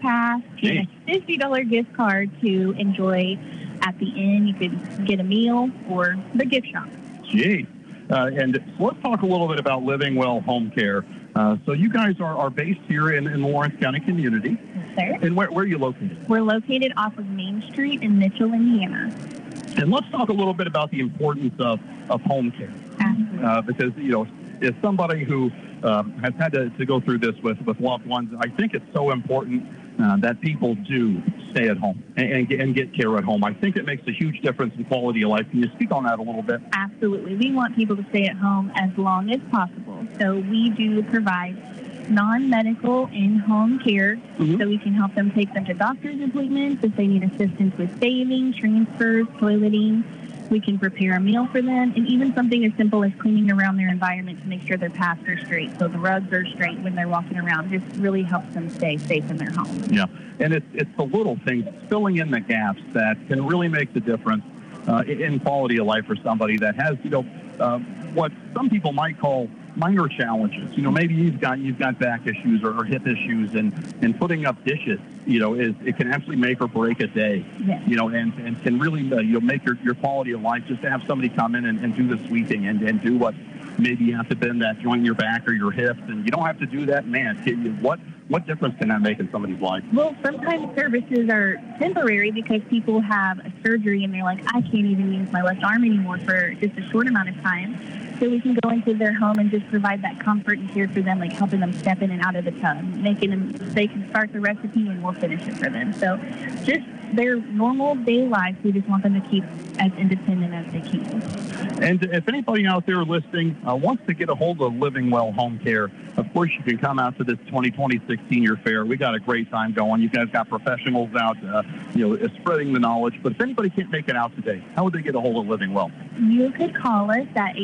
pass and a $50 gift card to enjoy at the inn. You could get a meal or the gift shop. Gee. And so let's talk a little bit about Living Well Home Care. So you guys are based here in the Lawrence County community. Yes, sir. And where are you located? We're located off of Main Street in Mitchell, Indiana. And let's talk a little bit about the importance of home care. Absolutely. Because, you know, as somebody who has had to go through this with loved ones, I think it's so important that people do stay at home and get care at home. I think it makes a huge difference in quality of life. Can you speak on that a little bit? Absolutely. We want people to stay at home as long as possible. So we do provide non-medical in-home care, so we can help them take them to doctor's appointments if they need assistance with bathing, transfers, toileting. We can prepare a meal for them, and even something as simple as cleaning around their environment to make sure their paths are straight, so the rugs are straight when they're walking around. Just really helps them stay safe in their home. Yeah, and it's the little things, filling in the gaps that can really make the difference in quality of life for somebody that has, you know, what some people might call minor challenges. You know, maybe you've got back issues or hip issues, and putting up dishes, you know, it can actually make or break a day. Yes. You know, and can really make your quality of life, just to have somebody come in and do the sweeping and do what maybe you have to bend that joint in your back or your hips, and you don't have to do that. Man, what difference can that make in somebody's life? Well, sometimes services are temporary because people have a surgery and they're like, I can't even use my left arm anymore for just a short amount of time. So we can go into their home and just provide that comfort and care for them, like helping them step in and out of the tub, making them, they can start the recipe and we'll finish it for them. So just their normal day lives, we just want them to keep as independent as they can. And if anybody out there listening wants to get a hold of Living Well Home Care, of course you can come out to this 2026 Senior Fair. We got a great time going. You guys got professionals out, spreading the knowledge. But if anybody can't make it out today, how would they get a hold of Living Well? You could call us at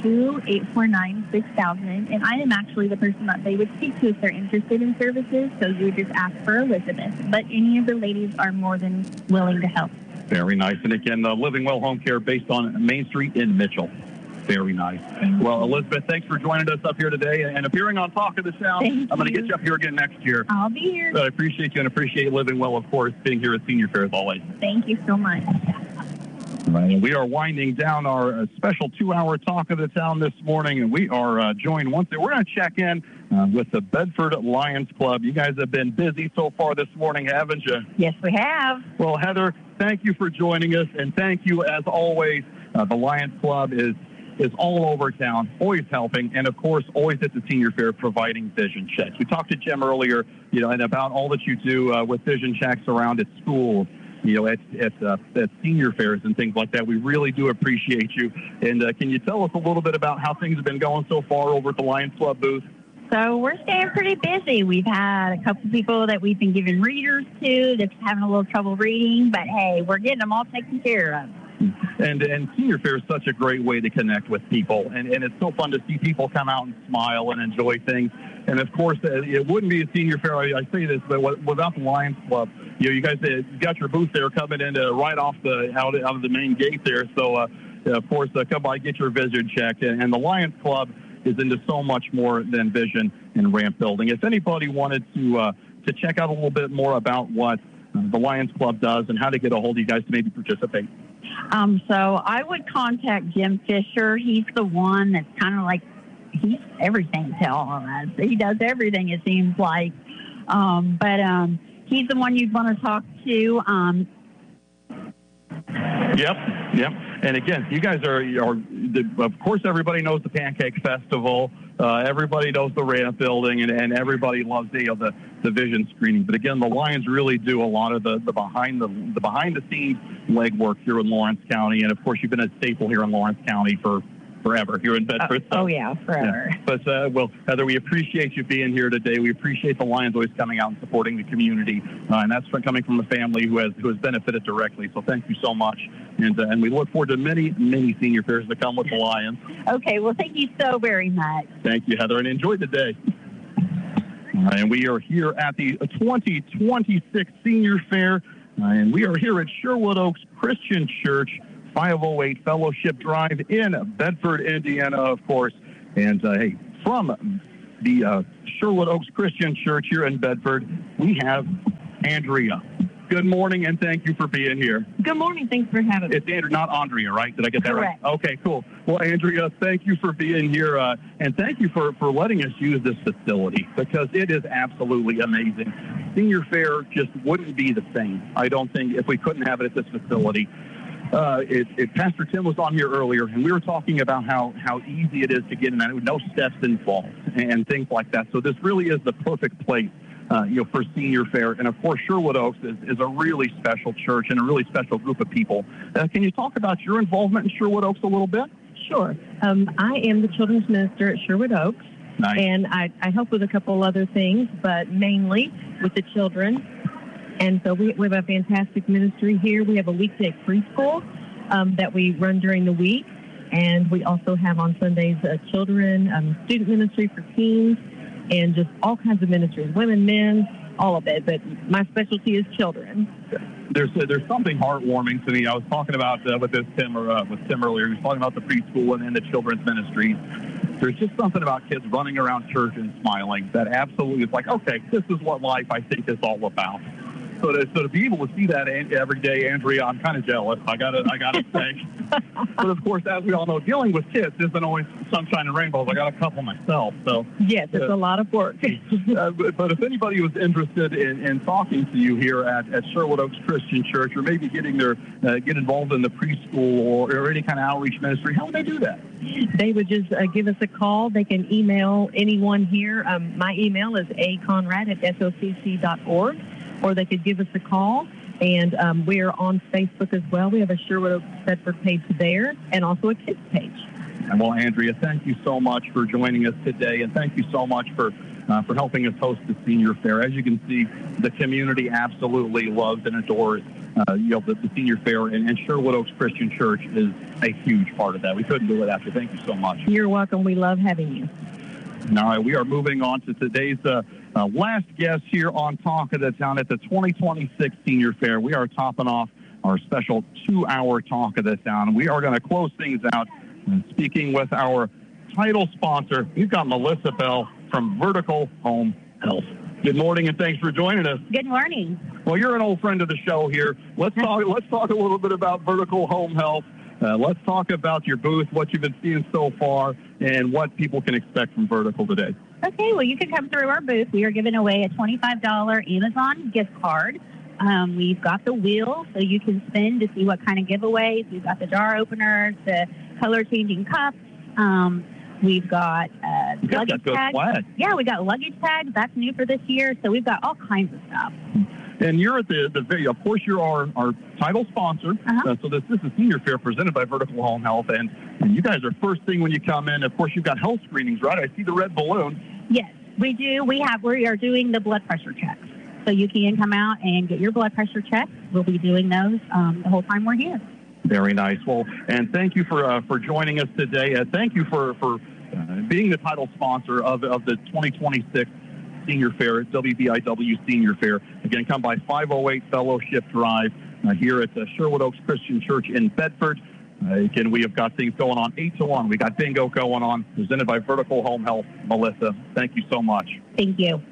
812-849-6000, and I am actually the person that they would speak to if they're interested in services, so you would just ask for Elizabeth. But any of the ladies are more than willing to help. Very nice. And again, Living Well Home Care based on Main Street in Mitchell. Very nice. Well, Elizabeth, thanks for joining us up here today and appearing on Talk of the Town. I'm going to get you up here again next year. I'll be here. But I appreciate you and appreciate Living Well, of course, being here at Senior Fair as always. Thank you so much. Right. We are winding down our special 2-hour Talk of the Town this morning, and we are joined once. We're going to check in with the Bedford Lions Club. You guys have been busy so far this morning, haven't you? Yes, we have. Well, Heather, thank you for joining us, and thank you as always. The Lions Club is all over town, always helping, and of course, always at the Senior Fair providing vision checks. We talked to Jim earlier, and about all that you do with vision checks around at schools, at senior fairs and things like that. We really do appreciate you. And can you tell us a little bit about how things have been going so far over at the Lions Club booth? So we're staying pretty busy. We've had a couple people that we've been giving readers to that's having a little trouble reading, but hey, we're getting them all taken care of. And Senior Fair is such a great way to connect with people, and it's so fun to see people come out and smile and enjoy things. And of course, it wouldn't be a Senior Fair. I say this, but without the Lions Club, you guys got your booth there coming in right off out of the main gate there. So of course, come by, get your vision check, and the Lions Club is into so much more than vision and ramp building. If anybody wanted to check out a little bit more about what the Lions Club does and how to get a hold of you guys to maybe participate. So I would contact Jim Fisher. He's the one that's kind of like, he's everything to all of us. He does everything, it seems like. But he's the one you'd want to talk to. Yep. And again, you guys are of course, everybody knows the Pancake Festival. Everybody knows the ramp building, and everybody loves the vision screening. But again, the Lions really do a lot of the behind the scenes legwork here in Lawrence County. And of course, you've been a staple here in Lawrence County forever here in Bedford. Forever. Yeah. But, well, Heather, we appreciate you being here today. We appreciate the Lions always coming out and supporting the community. And that's coming from a family who has benefited directly. So thank you so much. And we look forward to many, many Senior Fairs to come with the Lions. Okay, well, thank you so very much. Thank you, Heather, and enjoy the day. And we are here at the 2026 Senior Fair, and we are here at Sherwood Oaks Christian Church, 508 Fellowship Drive in Bedford, Indiana, of course. And, hey, from the Sherwood Oaks Christian Church here in Bedford, we have Andrea. Good morning, and thank you for being here. Good morning. Thanks for having me. It's Andrea, not Andrea, right? Did I get that Correct. right? Okay, cool. Well, Andrea, thank you for being here, and thank you for letting us use this facility, because it is absolutely amazing. Senior Fair just wouldn't be the same, I don't think, if we couldn't have it at this facility. Pastor Tim was on here earlier, and we were talking about how easy it is to get in that, with no steps involved and things like that. So this really is the perfect place for Senior Fair. And, of course, Sherwood Oaks is a really special church and a really special group of people. Can you talk about your involvement in Sherwood Oaks a little bit? Sure. I am the children's minister at Sherwood Oaks. Nice. And I help with a couple other things, but mainly with the children. And so we have a fantastic ministry here. We have a weekday preschool that we run during the week. And we also have on Sundays children, student ministry for teens, and just all kinds of ministries, women, men, all of it. But my specialty is children. There's something heartwarming to me. I was talking about with Tim earlier. He was talking about the preschool and the children's ministries. There's just something about kids running around church and smiling that absolutely is like, okay, this is what life, I think, is all about. So to be able to see that every day, Andrea, I'm kind of jealous. I gotta say. But of course, as we all know, dealing with kids isn't always sunshine and rainbows. I got a couple myself, so yes, it's a lot of work. But if anybody was interested in talking to you here at Sherwood Oaks Christian Church, or maybe get involved in the preschool or any kind of outreach ministry, how would they do that? They would just give us a call. They can email anyone here. My email is aconrad@socc.org. Or they could give us a call, and we're on Facebook as well. We have a Sherwood Oaks Bedford page there, and also a kids page. And well, Andrea, thank you so much for joining us today, and thank you so much for helping us host the Senior Fair. As you can see, the community absolutely loves and adores the Senior Fair, and Sherwood Oaks Christian Church is a huge part of that. We couldn't do it without you. Thank you so much. You're welcome. We love having you. All right, we are moving on to today's last guest here on Talk of the Town at the 2026 Senior Fair. We are topping off our special 2-hour Talk of the Town. We are going to close things out speaking with our title sponsor. We've got Melissa Bell from Vertical Home Health. Good morning, and thanks for joining us. Good morning. Well, you're an old friend of the show here. Let's talk a little bit about Vertical Home Health. Let's talk about your booth, what you've been seeing so far, and what people can expect from Vertical today. Okay, well, you can come through our booth. We are giving away a $25 Amazon gift card. We've got the wheel, so you can spin to see what kind of giveaways. We've got the jar openers, the color-changing cups. We've got luggage tags. Yeah, we got luggage tags. That's new for this year. So we've got all kinds of stuff. And you're at the video. Of course, you're our title sponsor. So this is the Senior Fair presented by Vertical Home Health. And you guys are first thing when you come in. Of course, you've got health screenings, right? I see the red balloon. Yes, we do. We are doing the blood pressure checks. So you can come out and get your blood pressure checked. We'll be doing those the whole time we're here. Very nice. Well, and thank you for joining us today. Thank you for being the title sponsor of the 2026 Senior Fair, WBIW Senior Fair. Again, come by 508 Fellowship Drive here at Sherwood Oaks Christian Church in Bedford. Again, we have got things going on 8 to 1. We got bingo going on, presented by Vertical Home Health. Melissa, thank you so much. Thank you.